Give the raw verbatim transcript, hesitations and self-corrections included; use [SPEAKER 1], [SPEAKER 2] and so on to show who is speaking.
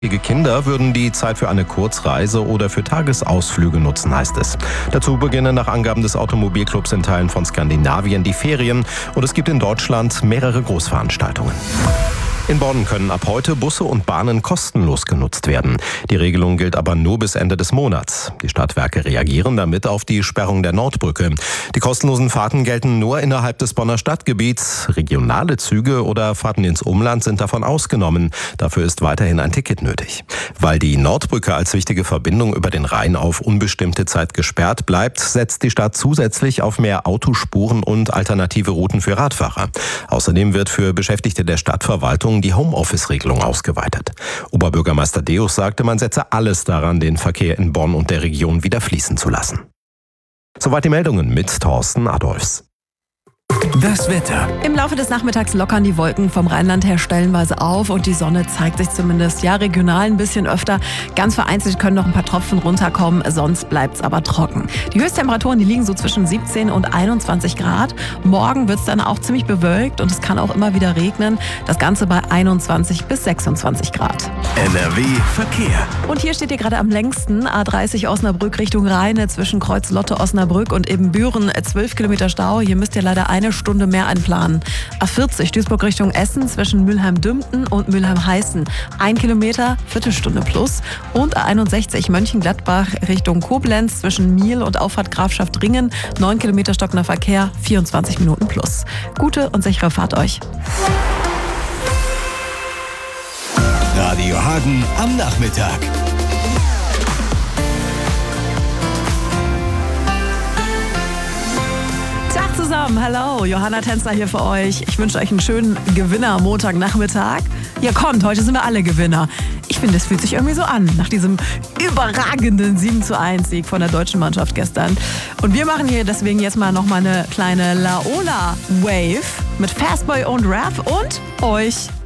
[SPEAKER 1] Kinder würden die Zeit für eine Kurzreise oder für Tagesausflüge nutzen, heißt es. Dazu beginnen nach Angaben des Automobilclubs in Teilen von Skandinavien die Ferien und es gibt in Deutschland mehrere Großveranstaltungen. In Bonn können ab heute Busse und Bahnen kostenlos genutzt werden. Die Regelung gilt aber nur bis Ende des Monats. Die Stadtwerke reagieren damit auf die Sperrung der Nordbrücke. Die kostenlosen Fahrten gelten nur innerhalb des Bonner Stadtgebiets. Regionale Züge oder Fahrten ins Umland sind davon ausgenommen. Dafür ist weiterhin ein Ticket nötig. Weil die Nordbrücke als wichtige Verbindung über den Rhein auf unbestimmte Zeit gesperrt bleibt, setzt die Stadt zusätzlich auf mehr Autospuren und alternative Routen für Radfahrer. Außerdem wird für Beschäftigte der Stadtverwaltung die Homeoffice-Regelung ausgeweitet. Oberbürgermeister Deus sagte, man setze alles daran, den Verkehr in Bonn und der Region wieder fließen zu lassen. Soweit die Meldungen mit Thorsten Adolfs.
[SPEAKER 2] Das Wetter.
[SPEAKER 3] Im Laufe des Nachmittags lockern die Wolken vom Rheinland her stellenweise auf und die Sonne zeigt sich zumindest ja regional ein bisschen öfter. Ganz vereinzelt können noch ein paar Tropfen runterkommen, sonst bleibt es aber trocken. Die Höchsttemperaturen, die liegen so zwischen siebzehn und einundzwanzig Grad. Morgen wird es dann auch ziemlich bewölkt und es kann auch immer wieder regnen. Das Ganze bei einundzwanzig bis sechsundzwanzig Grad.
[SPEAKER 2] N R W Verkehr.
[SPEAKER 3] Und hier steht ihr gerade am längsten A dreißig Osnabrück Richtung Rheine zwischen Kreuz-Lotte, Osnabrück und Ebenbüren. zwölf Kilometer Stau. Hier müsst ihr leider eine Stunde mehr einplanen. A vierzig Duisburg Richtung Essen zwischen Mülheim-Dümpten und Mülheim-Heißen. Ein Kilometer, Viertelstunde plus. Und A einundsechzig Mönchengladbach Richtung Koblenz zwischen Miel und Auffahrt Grafschaft Ringen. neun Kilometer stockender Verkehr, vierundzwanzig Minuten plus. Gute und sichere Fahrt euch.
[SPEAKER 2] Radio Hagen am Nachmittag.
[SPEAKER 3] Tag zusammen, hallo, Johanna Tänzer hier für euch. Ich wünsche euch einen schönen Gewinner-Montagnachmittag. Ja, kommt, heute sind wir alle Gewinner. Ich finde, es fühlt sich irgendwie so an, nach diesem überragenden sieben zu eins Sieg von der deutschen Mannschaft gestern. Und wir machen hier deswegen jetzt mal noch mal eine kleine Laola-Wave mit Fastboy und Rap und euch.